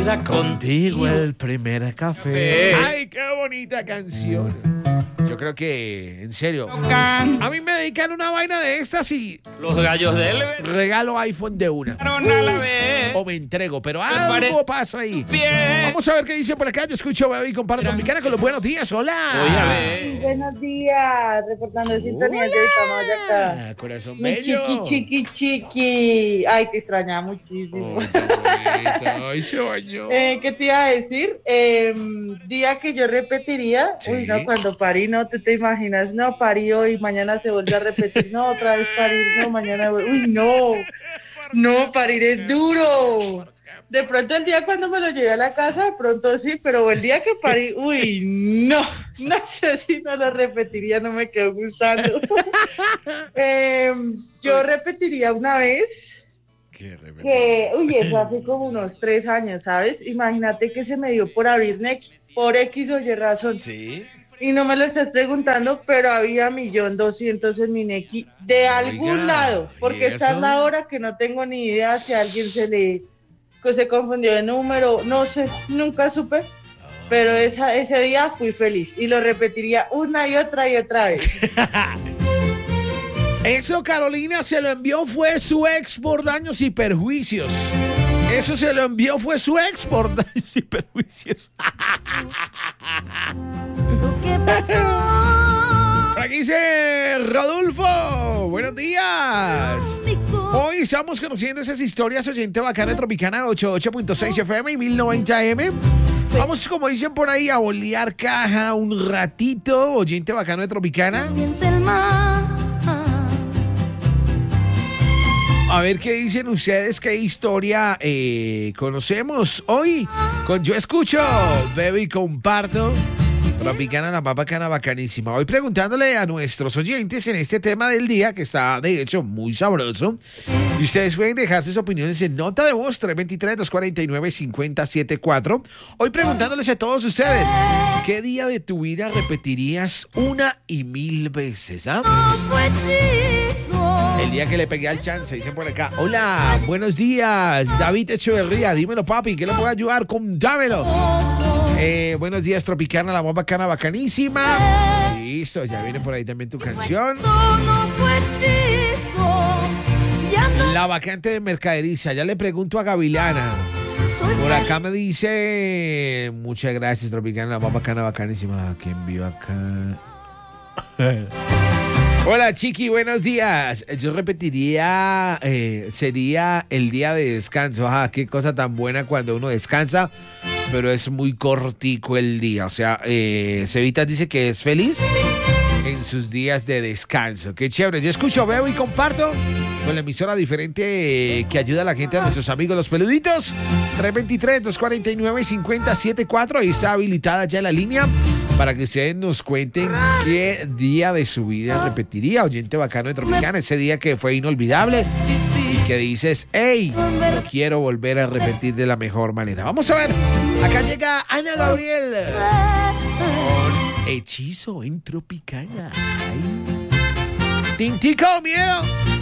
la Contigo el primer café. Café. ¡Ay, qué bonita canción! Yo creo que, en serio, a mí me dedican una vaina de estas y Los gallos del regalo iPhone de una. a la vez. O me entrego, pero algo pasa ahí. Bien. Vamos a ver qué dice por acá. Yo escucho Bebé y comparte Tropicana con los buenos días. Hola. Oye, a ver. Buenos días, reportando de sintonía de Tamaulipas. Ah, corazón Mi bello. chiqui. Ay, te extrañaba muchísimo. Ay, qué bonito. Ay, se bañó. ¿Qué te iba a decir? Día que yo repetiría. Sí. Uy, no, cuando parí, no, tú te imaginas, no, parí hoy, mañana se vuelve a repetir, no, otra vez parir, no, mañana, uy, no, parir es duro. De pronto el día cuando me lo llevé a la casa, de pronto sí, pero el día que parí, uy, no sé si no lo repetiría, no me quedó gustando. Yo repetiría una vez, Qué rebelde. que, uy, eso hace como unos 3 años, ¿sabes? Imagínate que se me dio por abrir NEC, por X o Y razón. Sí. Y no me lo estás preguntando, pero había 1.200.000 en mi Nequi de algún Oiga, lado, ¿y porque esta es eso? la hora que no tengo ni idea si a alguien se confundió de número, no sé, nunca supe, pero ese día fui feliz y lo repetiría una y otra vez. Eso, Carolina, se lo envió fue su ex por daños y perjuicios. Eso se lo envió fue su ex por daños y perjuicios. ¿Qué pasó? Por aquí dice Rodolfo. Buenos días. Hoy estamos conociendo esas historias, oyente bacana de Tropicana 88.6 FM y 1090 AM. Vamos, como dicen por ahí, a bolear caja un ratito, oyente bacano de Tropicana. Piensa el mar. A ver qué dicen ustedes, qué historia conocemos hoy con Yo Escucho, Bebé y Comparto. Tropicana, la más bacana, bacanísima. Hoy preguntándole a nuestros oyentes en este tema del día, que está de hecho muy sabroso. Y ustedes pueden dejar sus opiniones en nota de voz 323-249-5074. Hoy preguntándoles a todos ustedes, ¿qué día de tu vida repetirías una y mil veces? ¿Ah? Fue hechizo. El día que le pegué al chance, dicen por acá. Hola, buenos días, David Echeverría. Dímelo, papi, ¿qué le puedo ayudar? Contámelo. Buenos días, Tropicana, la más bacana, bacanísima. Listo, ya viene por ahí también tu canción. No fue hechizo. Ya no La vacante de mercaderiza, ya le pregunto a Gavilana. soy Por acá me dice, muchas gracias, Tropicana, la más bacana, bacanísima. ¿Quién envió acá? Hola, Chiqui, buenos días. Yo repetiría, sería el día de descanso. Ajá, qué cosa tan buena cuando uno descansa, pero es muy cortico el día. O sea, Cevitas dice que es feliz en sus días de descanso. Qué chévere. Yo escucho, veo y comparto con la emisora diferente que ayuda a la gente, a nuestros amigos los peluditos. 323-249-5074. Ahí está habilitada ya la línea para que ustedes nos cuenten qué día de su vida repetiría. Oyente bacano de Tropicana, ese día que fue inolvidable y que dices, hey, lo quiero volver a repetir de la mejor manera. Vamos a ver, acá llega Ana Gabriel con Hechizo en Tropicana. Ay. Tintico, miedo.